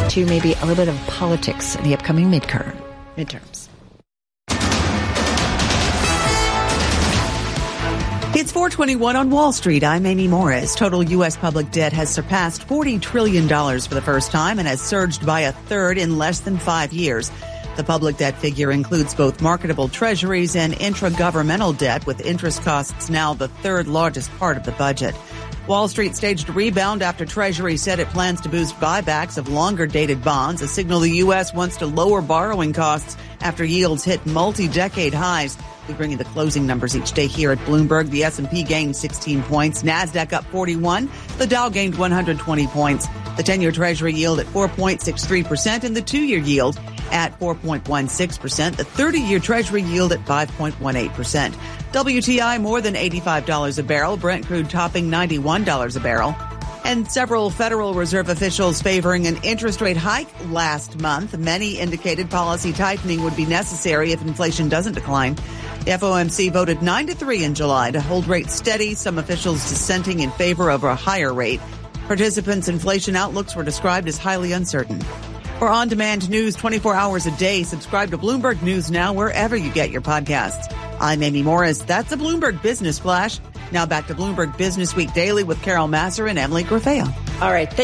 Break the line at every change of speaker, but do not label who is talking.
to maybe a little bit of politics in the upcoming midterms.
It's 4:21 on Wall Street. I'm Amy Morris. Total U.S. public debt has surpassed $40 trillion for the first time and has surged by a third in less than 5 years. The public debt figure includes both marketable treasuries and intragovernmental debt, with interest costs now the third largest part of the budget. Wall Street staged a rebound after Treasury said it plans to boost buybacks of longer-dated bonds, a signal the U.S. wants to lower borrowing costs after yields hit multi-decade highs. We bring you the closing numbers each day here at Bloomberg. The S&P gained 16 points, NASDAQ up 41, the Dow gained 120 points, the 10-year Treasury yield at 4.63%, and the 2-year yield at 4.16%, the 30-year Treasury yield at 5.18%. WTI more than $85 a barrel, Brent crude topping $91 a barrel. And several Federal Reserve officials favoring an interest rate hike last month. Many indicated policy tightening would be necessary if inflation doesn't decline. The FOMC voted 9-3 in July to hold rates steady, some officials dissenting in favor of a higher rate. Participants' inflation outlooks were described as highly uncertain. For on-demand news 24 hours a day, subscribe to Bloomberg News Now wherever you get your podcasts. I'm Amy Morris. That's a Bloomberg Business Flash. Now back to Bloomberg Business Week Daily with Carol Massar and Emily Grafea.
All right.